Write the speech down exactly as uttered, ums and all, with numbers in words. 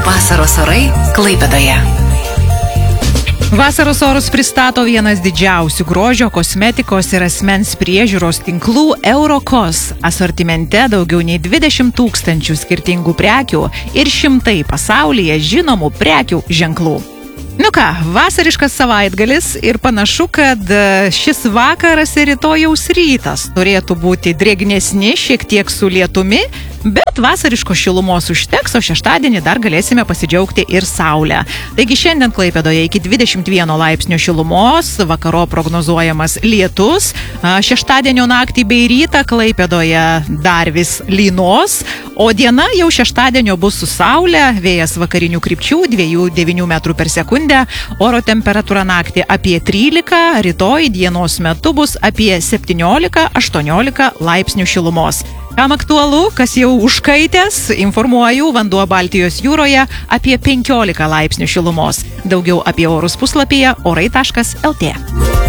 Vasaros orai Klaipėdoje. Vasaros orus pristato vienas didžiausių grožio, kosmetikos ir asmens priežiūros tinklų Eurokos. Asortimente daugiau nei dvidešimt tūkstančių skirtingų prekių ir šimtai pasaulyje žinomų prekių ženklų. Nu ką, vasariškas savaitgalis ir panašu, kad šis vakaras ir rytojaus rytas turėtų būti drėgnesni, šiek tiek su lietumi, bet vasariškos šilumos užteks, o šeštadienį dar galėsime pasidžiaugti ir saulę. Taigi šiandien Klaipėdoje iki dvidešimt vieno laipsnio šilumos, vakaro prognozuojamas lietus, šeštadienio naktį bei rytą Klaipėdoje dar vis lynos, o diena jau šeštadienio bus su saulė, vėjas vakarinių krypčių dviejų devynių metrų per sekundę, oro temperatūra naktį apie trylika, rytoj dienos metu bus apie septyniolika aštuoniolika laipsnių šilumos. Kam aktualu, kas jau užkaitęs, informuoju, vanduo Baltijos jūroje apie penkiolika laipsnių šilumos. Daugiau apie orus puslapyje orai taškas el tė.